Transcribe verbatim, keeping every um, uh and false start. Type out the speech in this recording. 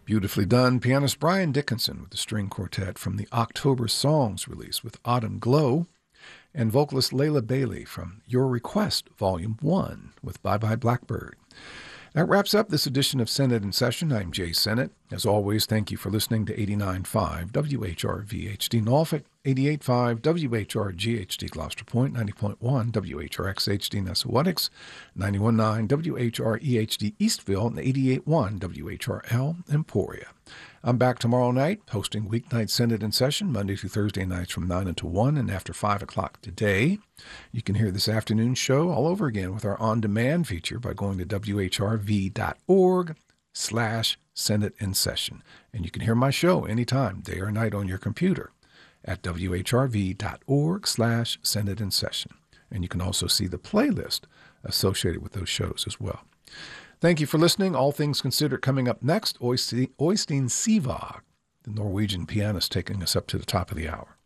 Beautifully done. Pianist Brian Dickinson with the string quartet from the October Songs release with Autumn Glow, and vocalist Layla Bailey from Your Request, Volume one with Bye Bye Blackbird. That wraps up this edition of Sennett in Session. I'm Jay Sennett. As always, thank you for listening to eighty-nine point five W H R V H D Norfolk, eighty-eight point five W H R G H D Gloucester Point, ninety point one W H R X H D Nessawatix, ninety-one point nine W H R E H D Eastville, and eighty-eight point one W H R L Emporia. I'm back tomorrow night, hosting Weeknight Sennett in Session, Monday through Thursday nights from nine until one and after five o'clock today. You can hear this afternoon's show all over again with our on-demand feature by going to W H R V dot org slash Sennett in Session. And you can hear my show anytime, day or night on your computer at W H R V dot org slash Sennett in Session. And you can also see the playlist associated with those shows as well. Thank you for listening. All things considered, coming up next, Oystein Oystein Sivag, the Norwegian pianist, taking us up to the top of the hour.